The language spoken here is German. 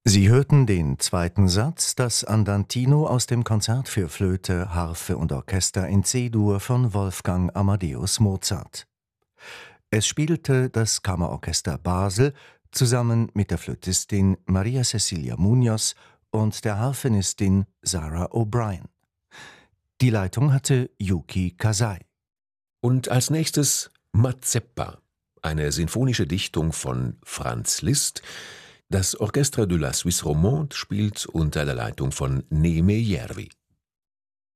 Sie hörten den zweiten Satz, das Andantino aus dem Konzert für Flöte, Harfe und Orchester in C-Dur von Wolfgang Amadeus Mozart. Es spielte das Kammerorchester Basel zusammen mit der Flötistin Maria Cecilia Munoz und der Harfenistin Sarah O'Brien. Die Leitung hatte Yuki Kasai. Und als nächstes Mazeppa, eine sinfonische Dichtung von Franz Liszt. Das Orchestre de la Suisse Romande spielt unter der Leitung von Neme Järvi.